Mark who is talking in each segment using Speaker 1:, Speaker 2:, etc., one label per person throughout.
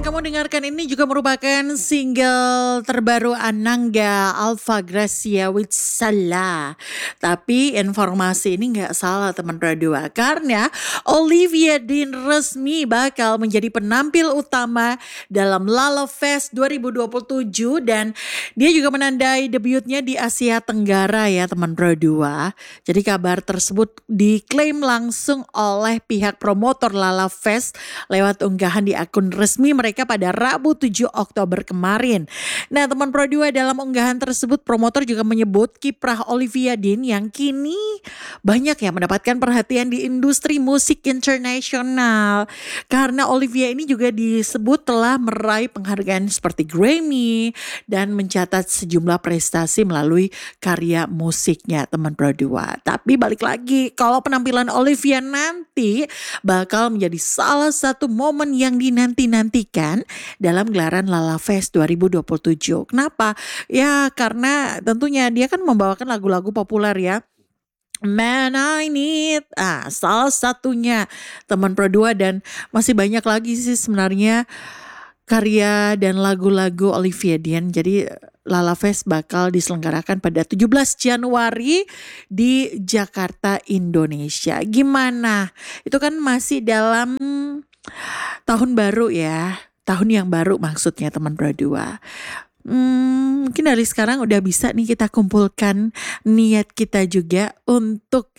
Speaker 1: kamu dengarkan ini juga merupakan single terbaru Anangga Alfa Gracia with Salah. Tapi informasi ini nggak salah teman Radua, karena Olivia Dean resmi bakal menjadi penampil utama dalam Lala Fest 2027 dan dia juga menandai debutnya di Asia Tenggara ya teman Radua. Jadi kabar tersebut diklaim langsung oleh pihak promotor Lala Fest lewat unggahan di akun resmi mereka pada Rabu 7 Oktober kemarin. Nah teman Pro 2, dalam unggahan tersebut promotor juga menyebut kiprah Olivia Dean yang kini banyak ya mendapatkan perhatian di industri musik internasional. Karena Olivia ini juga disebut telah meraih penghargaan seperti Grammy dan mencatat sejumlah prestasi melalui karya musiknya teman Pro 2. Tapi balik lagi, kalau penampilan Olivia nanti bakal menjadi salah satu momen yang dinanti-nantikan dalam gelaran Lala Fest 2027. Kenapa? Ya karena tentunya dia kan membawakan lagu-lagu populer ya. Man I Need, salah satunya teman Pro 2 dan masih banyak lagi sih sebenarnya karya dan lagu-lagu Olivia Dean. Jadi Lala Fest bakal diselenggarakan pada 17 Januari di Jakarta, Indonesia. Gimana? Itu kan masih dalam tahun baru ya. Tahun yang baru maksudnya teman Pro 2. Mungkin dari sekarang udah bisa nih kita kumpulkan niat kita juga untuk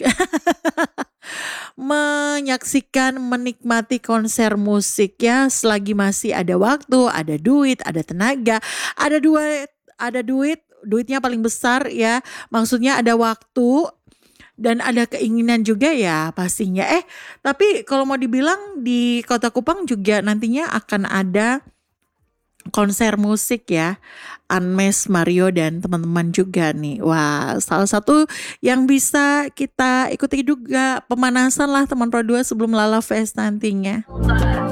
Speaker 1: menyaksikan, menikmati konser musik ya, selagi masih ada waktu, ada duit, ada tenaga, duitnya paling besar ya. Maksudnya ada waktu dan ada keinginan juga ya pastinya. Tapi kalau mau dibilang di Kota Kupang juga nantinya akan ada konser musik ya, Unmesh, Mario dan teman-teman juga nih. Wah, salah satu yang bisa kita ikuti juga pemanasan lah teman Pro 2 sebelum Lala Fest nantinya.